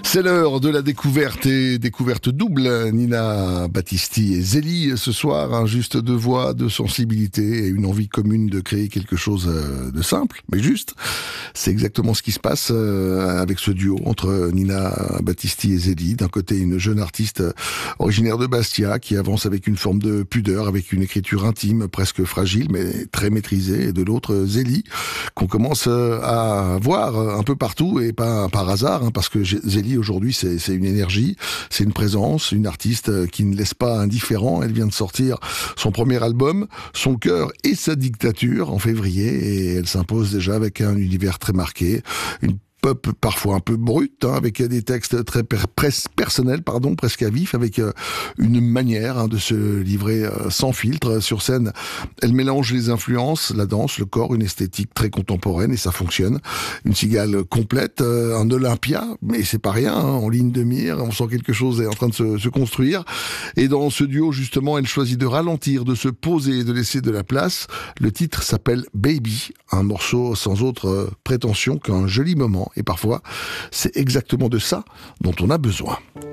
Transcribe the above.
C'est l'heure de la découverte et découverte double. Nina Battisti et Zélie ce soir, juste deux voix, deux sensibilités et une envie commune de créer quelque chose de simple, mais juste. C'est exactement ce qui se passe avec ce duo entre Nina Battisti et Zélie. D'un côté, une jeune artiste originaire de Bastia qui avance avec une forme de pudeur, avec une écriture intime, presque fragile, mais très maîtrisée. Et de l'autre, Zélie, qu'on commence à voir un peu partout et pas par hasard, parce que Zélie aujourd'hui c'est une énergie, c'est une présence, une artiste qui ne laisse pas indifférent. Elle vient de sortir son premier album, Son cœur et sa dictature, en février, et elle s'impose déjà avec un univers très marqué, une pop parfois un peu brute, avec des textes très personnels, presque à vif, avec une manière de se livrer sans filtre. Sur scène, elle mélange les influences, la danse, le corps, une esthétique très contemporaine, et ça fonctionne. Une cigale complète, un Olympia, mais c'est pas rien, en ligne de mire, on sent quelque chose est en train de se construire. Et dans ce duo, justement, elle choisit de ralentir, de se poser et de laisser de la place. Le titre s'appelle Baby, un morceau sans autre prétention qu'un joli moment. Et parfois, c'est exactement de ça dont on a besoin.